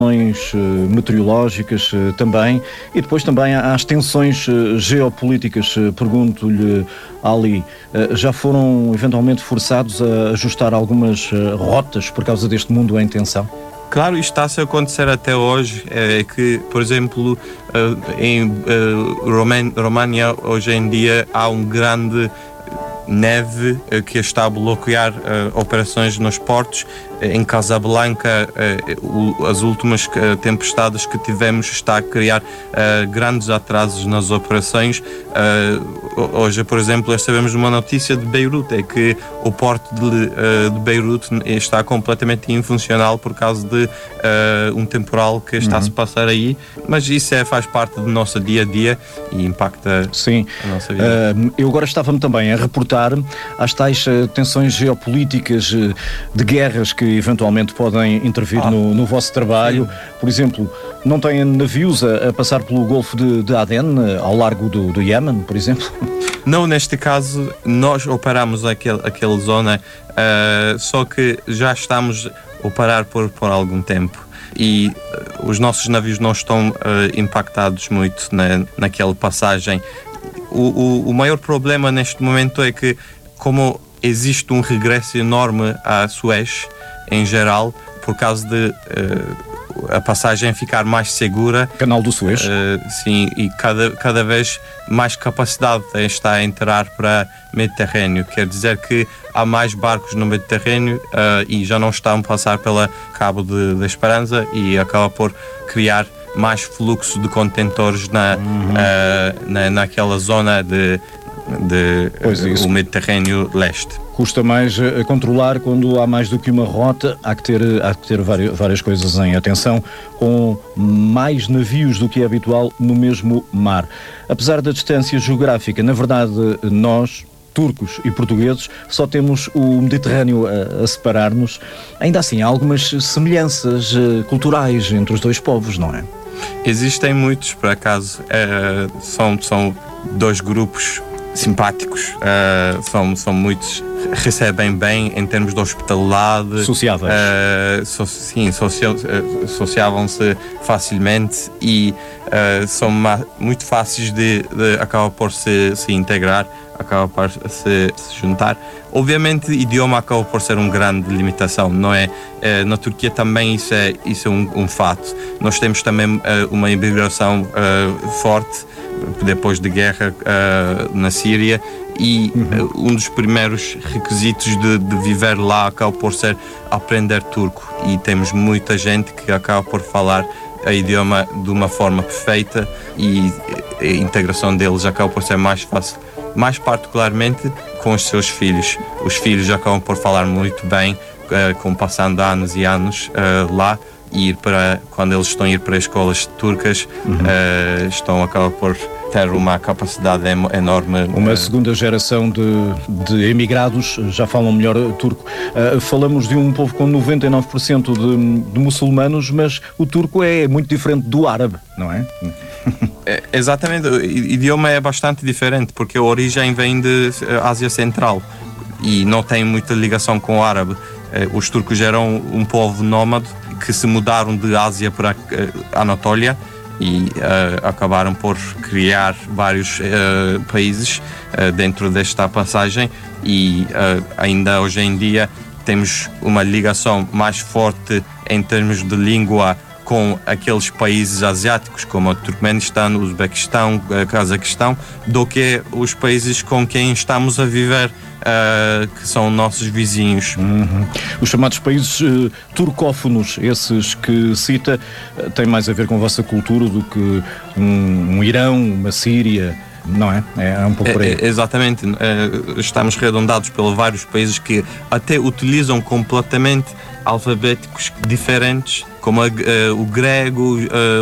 meteorológicas também, e depois também há as tensões geopolíticas. Pergunto-lhe, Ali, já foram eventualmente forçados a ajustar algumas rotas por causa deste mundo em tensão? Claro, isto está-se a acontecer até hoje, é que, por exemplo, em România, hoje em dia, há um grande neve que está a bloquear operações nos portos. Em Casablanca, as últimas tempestades que tivemos está a criar grandes atrasos nas operações. Hoje, por exemplo, sabemos uma notícia de Beirute, é que o porto de Beirute está completamente infuncional por causa de um temporal que está a se passar aí, mas isso faz parte do nosso dia-a-dia e impacta a nossa vida. Eu agora estava-me também a reportar às tais tensões geopolíticas de guerras que eventualmente podem intervir no vosso trabalho. Sim. Por exemplo, não têm navios a passar pelo Golfo de Aden, ao largo do Iémen, por exemplo? Não, neste caso, nós operamos aquela zona, só que já estamos a operar por algum tempo e os nossos navios não estão impactados muito naquela passagem. O maior problema neste momento é que, como existe um regresso enorme a Suez, em geral, por causa de a passagem ficar mais segura. Canal do Suez. Sim, e cada vez mais capacidade está a entrar para o Mediterrâneo. Quer dizer que há mais barcos no Mediterrâneo e já não estão a passar pela Cabo da Esperança e acaba por criar mais fluxo de contentores naquela zona o Mediterrâneo leste. Custa mais a controlar quando há mais do que uma rota. Há que ter várias coisas em atenção, com mais navios do que é habitual no mesmo mar. Apesar da distância geográfica, na verdade, nós, turcos e portugueses, só temos o Mediterrâneo a separar-nos. Ainda assim, há algumas semelhanças culturais entre os dois povos, não é? Existem muitos, por acaso. São dois grupos simpáticos, são muitos, recebem bem em termos de hospitalidade, sociáveis, sociavam-se facilmente e são muito fáceis de acabar por se integrar, acaba por se juntar. Obviamente, o idioma acaba por ser uma grande limitação, não é? Na Turquia também isso é um fato. Nós temos também uma imigração forte depois da guerra na Síria e um dos primeiros requisitos de viver lá acaba por ser aprender turco e temos muita gente que acaba por falar o idioma de uma forma perfeita e a integração deles acaba por ser mais fácil, mais particularmente com os seus filhos. Os filhos acabam por falar muito bem, passando anos e anos lá, e quando eles estão a ir para escolas turcas, acabam por ter uma capacidade enorme. Uma segunda geração de emigrados já falam melhor turco. Falamos de um povo com 99% de muçulmanos, mas o turco é muito diferente do árabe, não é? Exatamente, o idioma é bastante diferente, porque a origem vem de Ásia Central e não tem muita ligação com o árabe. Os turcos eram um povo nómade que se mudaram de Ásia para a Anatólia e acabaram por criar vários países dentro desta passagem e ainda hoje em dia temos uma ligação mais forte em termos de língua com aqueles países asiáticos como o Turkmenistão, o Uzbequistão, o Cazaquistão, do que os países com quem estamos a viver, que são nossos vizinhos. Os chamados países turcófonos, esses que cita, têm mais a ver com a vossa cultura do que um Irão, uma Síria, não é? É um pouco por aí. Exatamente. Estamos arredondados pelos vários países que até utilizam completamente alfabéticos diferentes, como o grego,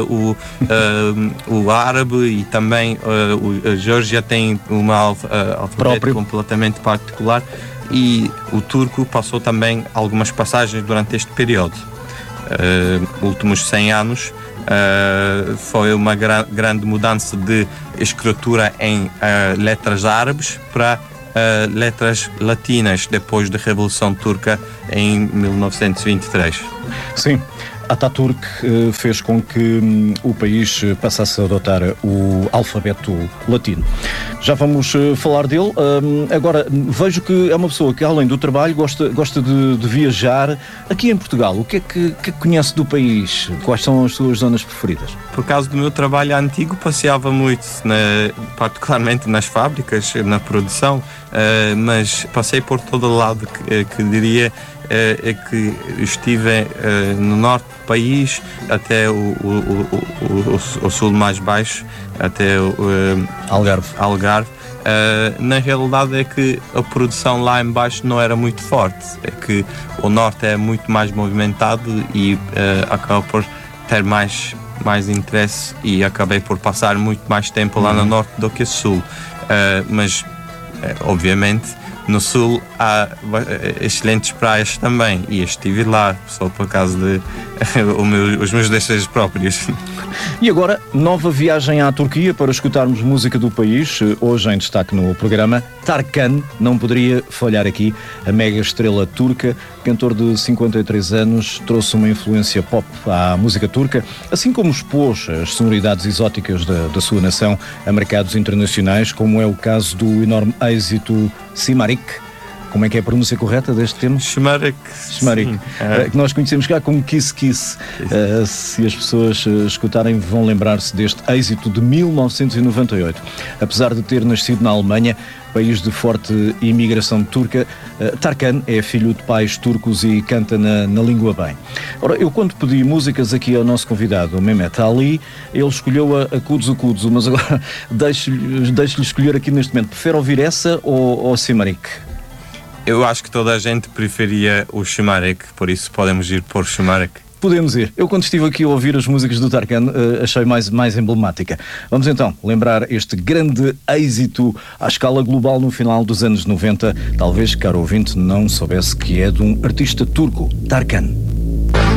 o árabe e também a Geórgia tem uma alfabeto completamente particular e o turco passou também algumas passagens durante este período. Últimos 100 anos foi uma grande mudança de escritura em letras árabes para letras latinas depois da Revolução Turca em 1923. Sim. Ataturk fez com que o país passasse a adotar o alfabeto latino. Já vamos falar dele. Agora, vejo que é uma pessoa que, além do trabalho, gosta de viajar. Aqui em Portugal, o que é que conhece do país? Quais são as suas zonas preferidas? Por causa do meu trabalho antigo, passeava muito, particularmente nas fábricas, na produção, mas passei por todo o lado que diria que estive no norte do país até o sul mais baixo, até o Algarve. Na realidade é que a produção lá em baixo não era muito forte, é que o norte é muito mais movimentado e acaba por ter mais interesse, e acabei por passar muito mais tempo lá no norte do que no sul, mas obviamente no sul há excelentes praias também, e estive lá só por causa de os meus desejos próprios. E agora, nova viagem à Turquia para escutarmos música do país. Hoje em destaque no programa, Tarkan, não poderia falhar aqui. A mega estrela turca, cantor de 53 anos, trouxe uma influência pop à música turca, assim como expôs as sonoridades exóticas da sua nação a mercados internacionais, como é o caso do enorme êxito Simarik. Como é que é a pronúncia correta deste tema? Shimarik. Que nós conhecemos cá como Kiss Kiss. Se as pessoas escutarem, vão lembrar-se deste êxito de 1998. Apesar de ter nascido na Alemanha, país de forte imigração turca, Tarkan é filho de pais turcos e canta na língua bem. Ora, eu quando pedi músicas aqui ao nosso convidado, o Mehmet Ali, ele escolheu a Kudzu Kudzu, mas agora deixo-lhe escolher aqui neste momento. Prefere ouvir essa ou Simarik? Eu acho que toda a gente preferia o Shimarik, por isso podemos ir por Shimarik. Podemos ir. Eu, quando estive aqui a ouvir as músicas do Tarkan, achei mais emblemática. Vamos então lembrar este grande êxito à escala global no final dos anos 90. Talvez, caro ouvinte, não soubesse que é de um artista turco, Tarkan.